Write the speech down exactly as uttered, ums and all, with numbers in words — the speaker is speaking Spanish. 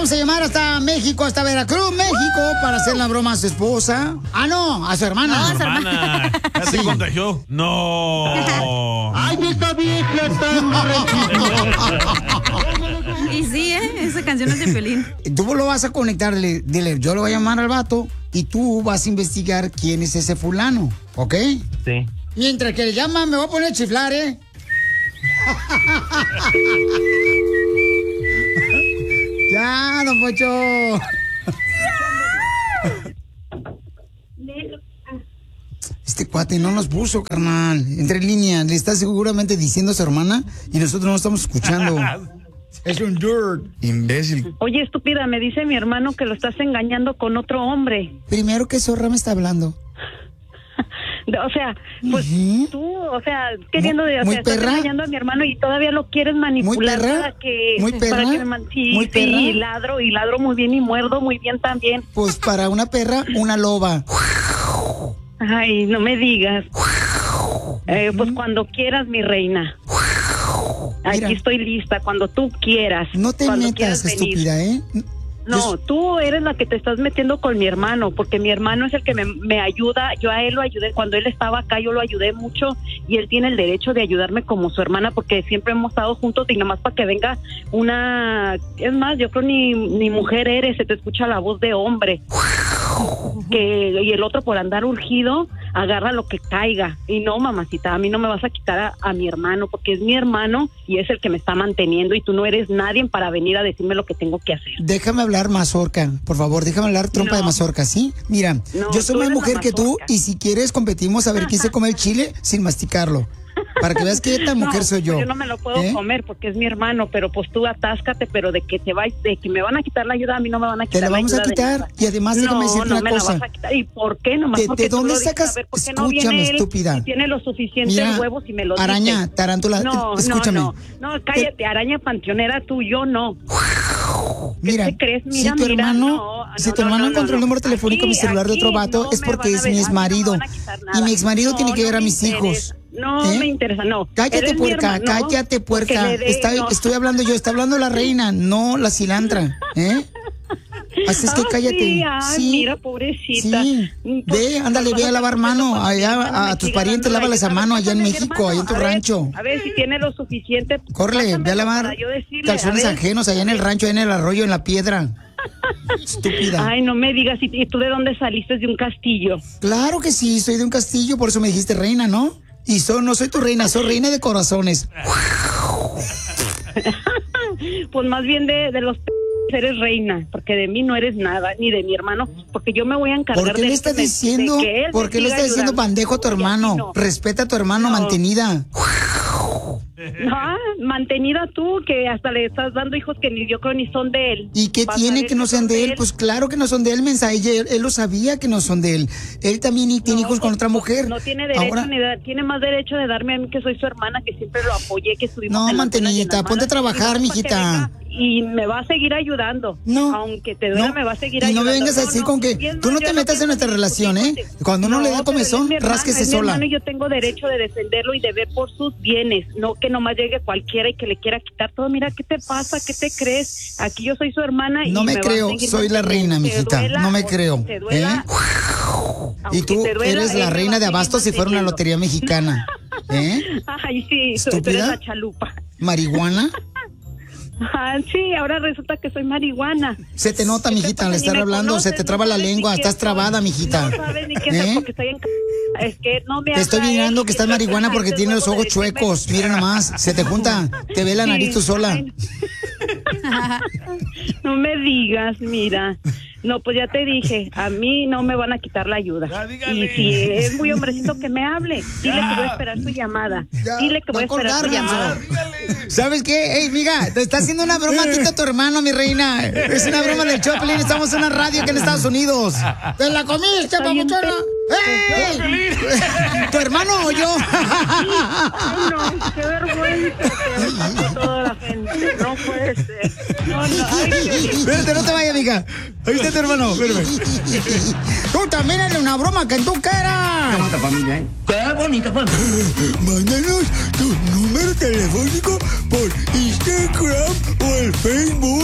vamos a llamar hasta México, hasta Veracruz, México, para hacer la broma a su esposa. Ah, no, a su hermana. No, a su hermana. Ya se Sí. contagió. No. Ay, esta vieja está Y sí, ¿eh? Esa canción es de Piolín. Tú lo vas a conectar, dile, dile, yo lo voy a llamar al vato y tú vas a investigar quién es ese fulano, ¿ok? Sí. Mientras que le llama, me voy a poner a chiflar, ¿eh? Ya, don Pocho. Este cuate no nos puso, carnal. Entre líneas, le está seguramente diciendo a su hermana y nosotros no estamos escuchando. Es un dirt. Imbécil. Oye, estúpida, me dice mi hermano que lo estás engañando con otro hombre. Primero, ¿qué zorra me está hablando? O sea, pues Ujú. tú, o sea, queriendo, Muy- o muy sea, estás perra. engañando a mi hermano y todavía lo quieres manipular perra. para que, Muy perra. para que me man- sí, Muy sí, perra. y ladro, y ladro muy bien y muerdo muy bien también. Pues para una perra, una loba. Ay, no me digas. Eh, pues cuando quieras, mi reina. Aquí Mira. estoy lista, cuando tú quieras. No te cuando metas, quieras venir. estúpida, ¿eh? No, tú eres la que te estás metiendo con mi hermano, porque mi hermano es el que me, me ayuda, yo a él lo ayudé, cuando él estaba acá yo lo ayudé mucho y él tiene el derecho de ayudarme como su hermana porque siempre hemos estado juntos y nada más para que venga una, es más, yo creo ni, ni mujer eres, se te escucha la voz de hombre. Que, y el otro por andar urgido agarra lo que caiga y no, mamacita, a mí no me vas a quitar a, a mi hermano porque es mi hermano y es el que me está manteniendo y tú no eres nadie para venir a decirme lo que tengo que hacer. Déjame hablar mazorca, por favor, déjame hablar trompa No. de mazorca, ¿sí? Mira, No, yo soy tú más eres la mujer que tú mazorca. y si quieres competimos a ver quién se come el chile sin masticarlo. Para que veas qué tan mujer No, soy yo. pues yo no me lo puedo ¿Eh? comer porque es mi hermano, pero pues tú atáscate, pero de que te va, de que me van a quitar la ayuda, a mí no me van a Te quitar la vamos a ayuda de quitar nada. y además déjame no, decirte no una me cosa. La vas a quitar. ¿Y por qué? Nomás ¿De- porque de tú dónde lo dices, sacas? a ver, ¿por qué no Escúchame, viene él estúpida. y tiene los suficientes Mira, huevos y me los araña, dice? tarántula, No, escúchame. no, no, no, cállate, araña panteonera, tú, yo no. Mira, te crees? Mira, si tu mira, hermano, no, si no, tu no, hermano no, encontró no. el número telefónico de mi Aquí, celular de otro aquí vato, no es me porque van a es ver- mi a mí no me exmarido. van a quitar Y nada. mi exmarido No, tiene que no ver a me mis hijos. interesa. No ¿Eh? me interesa, no. Cállate, Eres mi puerca, hermano, cállate, porque puerca. le dé- Está- no. Estoy hablando yo, está hablando la reina, no la cilantra, ¿eh? Así es que Ah, cállate. sí, ay, Sí. mira, pobrecita. Sí. Pues, Ve, ándale, pues, ve a lavar pues, mano cuando mi allá hermano a me tus siga parientes, dando la lávales a ayuda, mano allá en pásame a mi México, allá en tu hermano, a ver, rancho. A ver si tiene lo suficiente. Córrele, ve a pásamelo lavar para yo decirle, calzones a ver. ajenos allá en el rancho, allá en el arroyo, en la piedra. Estúpida. Ay, no me digas, ¿y y tú de dónde saliste? De un castillo. Claro que sí, soy de un castillo, por eso me dijiste reina, ¿no? Y so- no soy tu reina, soy reina de corazones. Pues más bien de, de los p eres reina, porque de mí no eres nada, ni de mi hermano, porque yo me voy a encargar ¿Por qué de le esto, estás de- diciendo? de que él ¿Por me qué le siga estás diciendo ayudando. pandejo a tu Y a ti hermano? no. Respeta a tu hermano, No. mantenida. Ah, mantenida tú, que hasta le estás dando hijos que ni yo creo ni son de él. ¿Y qué Vas a tiene ver que no sean de él? Pues claro que no son de él, mensaje. Él, él lo sabía que no son de él. Él también y tiene No, hijos con pues, otra mujer. No tiene derecho Ahora, ni de- tiene más derecho de darme a mí que soy su hermana, que siempre lo apoyé, que estuvimos No, en las mantenidita, buenas y en las ponte a malas, trabajar, y no, para que mijita. venga Y me va a seguir ayudando. No. Aunque te duela, no. me va a seguir y no ayudando. me vengas a decir con que y es tú más, no yo te metas quiero en nuestra relación, ¿eh? discutir. Cuando uno le da No, pero él comezón, es mi hermano, rásquese es mi sola. hermano y yo tengo derecho de defenderlo y de ver por sus bienes, no que nomás llegue cualquiera y que le quiera quitar todo. Mira, ¿qué te pasa? ¿Qué te crees? Aquí yo soy su hermana y No me va a creo, seguir soy la reina, manteniendo. Te mijita. duela No me o creo. te duela, ¿eh? aunque Y tú te duela, eres la él me reina va a de seguir abastos si fuera una manteniendo. lotería mexicana. ¿Eh? Ay, sí, tú, tú ¿Estúpida? eres la chalupa. ¿Marihuana? Ah, sí, ahora resulta que soy marihuana. Se te nota, mijita, al Ni estar me hablando, conoces, se te no traba la sabes ni lengua, quién estás soy. trabada, mijita. No sabes ni qué soy ¿Eh? porque estoy en... Es que no me Te estoy habla mirando él, que estás y yo marihuana soy porque del tiene los huevo ojos de chuecos. decirme- Mira nomás, se te junta, te ve la Sí. nariz tú sola. Ay, no me digas, mira. No, pues ya te dije, a mí no me van a quitar la ayuda. Ya, dígale. Y si es muy hombrecito que me hable, dile que voy a esperar su llamada. Ya, Dile que voy a va a esperar su colgar, llamada. menso. ¿Sabes qué? Ey, miga, te está haciendo una broma aquí a tu hermano, mi reina. Es una broma del Choplin, estamos en una radio aquí en Estados Unidos. ¡Te la comiste, Está bien, papuchona! ¡Ey! ¿Tu hermano o yo? Ay, no, qué vergüenza que me pasó toda la gente. No puede ser. No, no, ay, qué... Espérate, no te vayas, mija. Ahí está tu hermano, espérame. Tú también eres una broma que tú quieras. Qué bonita familia, ¿eh? Qué bonita familia. Mándanos tu número telefónico por Instagram o el Facebook.